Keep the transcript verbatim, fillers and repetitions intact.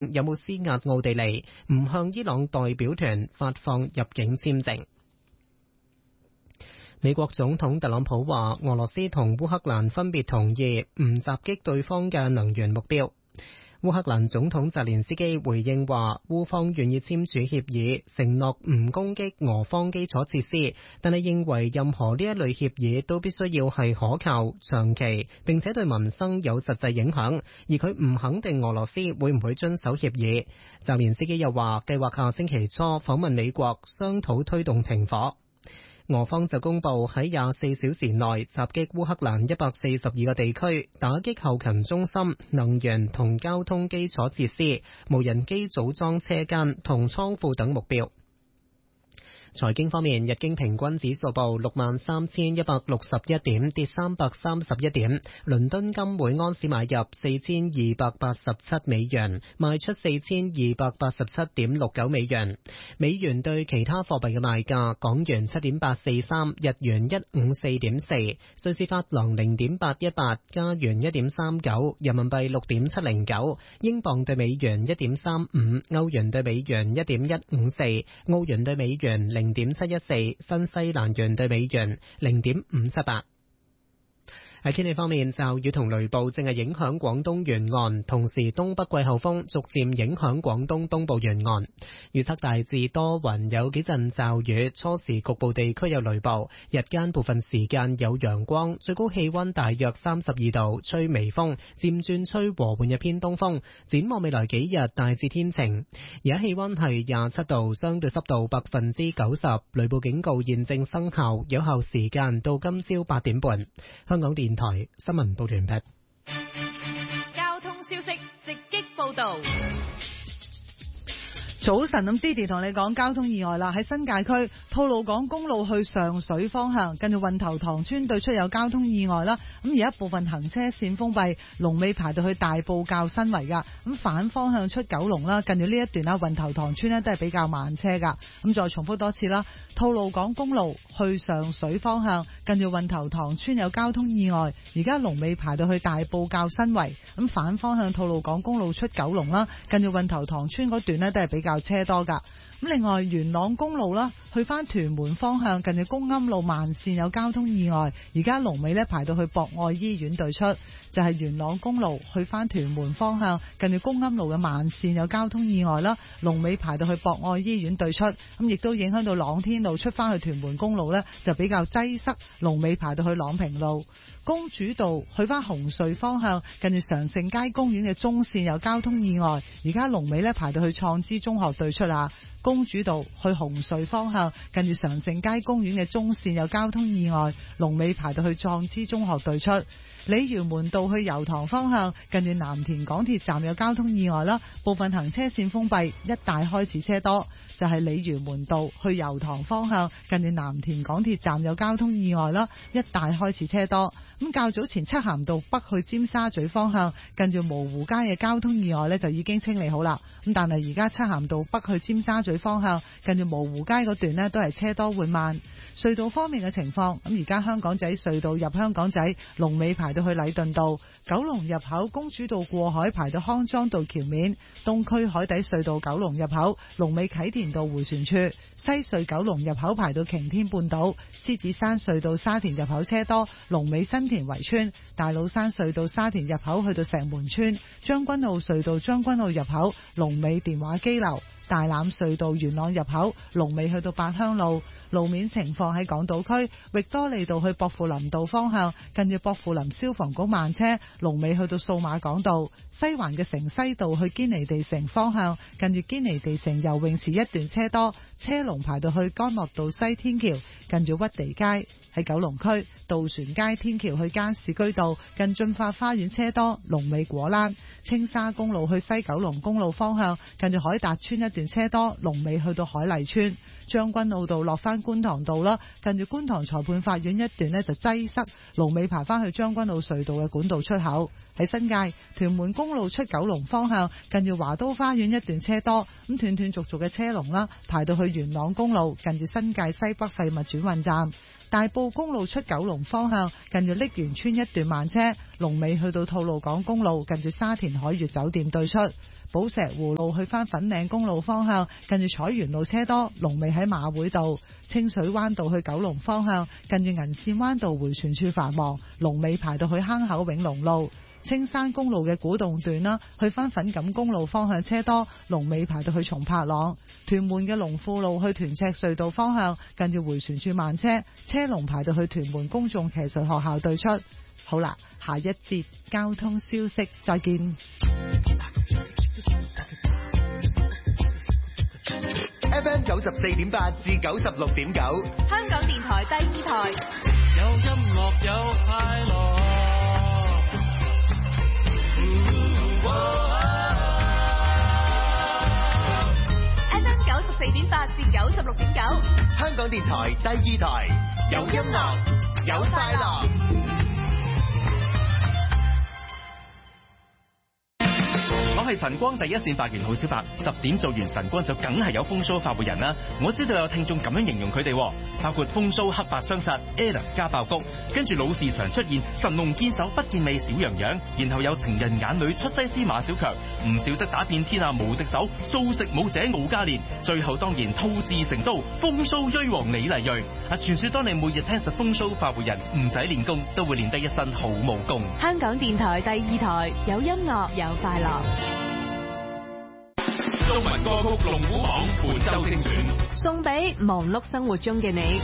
有冇施壓奧地利唔向伊朗代表團發放入境簽證。美國總統特朗普話，俄羅斯同烏克蘭分別同意唔襲擊對方嘅能源目標。烏克蘭總統澤連斯基回應話，烏方願意簽署協議，承諾唔攻擊俄方基礎設施，但係認為任何呢一類協議都必須要係可靠、長期，並且對民生有實際影響，而佢唔肯定俄羅斯會唔會遵守協議。澤連斯基又話，計劃下星期初訪問美國，商討推動停火。俄方就公布喺廿四小時內襲擊烏克蘭一百四十二個地區，打擊後勤中心、能源同交通基礎設施、無人機組裝車間同倉庫等目標。財經方面，日經平均指數報六萬三千一百六十一點，跌三百三十一點。倫敦金每安士買入四千二百八十七美元，賣出四千二百八十七點六九美元。美元對其他貨幣嘅賣價：港元七點八四三，日元一五四點四，瑞士法郎零點八一八，加元一點三九，人民幣六點七零九，英鎊對美元一點三五，歐元對美元一點一五四，澳元對美元零零點七一四，新西蘭元對美元零點五七八。喺天氣方面，驟雨同雷暴正係影響廣東沿岸，同時東北季候風逐漸影響廣東東部沿岸。預測大致多雲，有幾陣驟雨，初時局部地區有雷暴，日間部分時間有陽光，最高氣溫大約三十二度，吹微風，漸轉吹和緩嘅偏東風。展望未來幾日大致天晴，而家氣溫係廿七度，相對濕度百分之九十，雷暴警告現正生效，有效時間到今朝八點半。香港電台新聞報完畢。 交通消息直擊報道。 早晨，咁 Didi 同你講交通意外啦，喺新界區吐露港公路去上水方向，近住運頭塘村對出有交通意外啦。咁而家部分行車線封閉，龍尾排到去大埔滘新圍噶。咁反方向出九龍啦，近住呢一段啦，運頭塘村呢都係比較慢車噶。咁再重複多次啦，吐露港公路去上水方向，近住運頭塘村有交通意外，而家龍尾排到去大埔滘新圍。咁反方向吐露港公路出九龍啦，近住運頭塘村嗰段呢都係比較車多噶。咁另外元朗公路啦，去翻屯門方向，近住公庵路慢線有交通意外，而家龍尾呢排到去博愛醫院對出。就係元朗公路去翻屯門方向，近住公庵路嘅慢線有交通意外啦，龍尾排到去博愛醫院對出。咁亦都影響到朗天路出翻去屯門公路呢，就比較擠塞，龍尾排到去朗平路。公主道去翻紅隧方向，近住常盛街公園嘅中線有交通意外，而家龍尾呢排到去創知中學對出啊。公主道去紅隧方向，近住常盛街公園嘅中線有交通意外，龍尾排到去創知中學對出。鯉魚門道去油塘方向，近住藍田港鐵站有交通意外啦，部分行車線封閉，一帶開始車多。就係鯉魚門道去油塘方向，近住藍田港鐵站有交通意外啦，一帶開始車多。咁較早前漆咸道北去尖沙咀方向，近住蕪湖街嘅交通意外呢就已經清理好啦。咁但係而家漆咸道北去尖沙咀方向，近住蕪湖街嗰段呢都係車多緩慢。隧道方面嘅情況，咁而家香港仔隧道入香港仔，龍尾排到去禮頓道；九龍入口公主道過海排到康莊道橋面；東區海底隧道九龍入口，龍尾啟田道迴旋處；西隧九龍入口排到擎天半島；獅子山隧道沙田入口車多，龍尾新田圍村；大老山隧道沙田入口去到石門村；將軍澳隧道將軍澳入口，龍尾電話機樓；大欖隧道元朗入口，龍尾去到八鄉路。路面情況喺港島區域多利道去薄扶林道方向，近住薄扶林消防局慢車，龍尾去到數碼港道；西環嘅城西道去堅尼地城方向，近住堅尼地城游泳池一段車多，車龍排到去干諾道西天橋，近住屈地街。喺九龍區渡船街天橋去加士居道，近駿發花園車多，龍尾果欄；青沙公路去西九龍公路方向，近住海達村一段車多，龍尾去到海麗村；將軍澳道落翻觀塘道啦，近住觀塘裁判法院一段呢就擠塞，龍尾排翻去將軍澳隧道嘅管道出口。喺新界屯門公路出九龍方向，近住華都花園一段車多，咁斷斷續續嘅車龍啦，排到去元朗公路，近住新界西北廢物轉運站。 大埔公路出九龍方向，近住瀝源村一段慢車，龍尾去到吐露港公路，近住沙田海悅酒店對出。寶石湖路去返粉嶺公路方向，近住彩園路車多，龍尾喺馬會道。清水灣道去九龍方向，近住銀線灣道迴旋處繁忙，龍尾排到去坑口永隆路。青山公路嘅古洞段啦，去返粉錦公路方向車多，龍尾排到去松柏塱。屯門嘅龍富路去屯赤隧道方向，近住迴旋處慢車，車龍排到去屯門公眾騎術學校對出。好啦，下一節交通消息，再見。 F M 九十四點八至九十六點九， 香港電台第二台， 有音樂有快樂。 F M 九十四點八至九十六點九， 香港電台第二台，有音樂有快樂。 我係晨光第一線發言號小白，十點做完晨光就梗係有風騷發活人啦。我知道有聽眾咁樣形容佢哋，包括風騷黑白雙殺 Alice 加爆谷，跟住老是常出現神龍見首不見尾小羊羊，然後有情人眼裏出西施馬小強，唔少得打遍天下無敵手素食武者敖嘉年，最後當然吐字成刀風騷銳王李麗蕊。啊，傳說當你每日聽實風騷發活人，唔使練功都會練得一身好武功。 香港電台第二台，有音樂有快樂。 中文歌曲龍虎榜本周精選， 送俾忙碌生活中嘅你。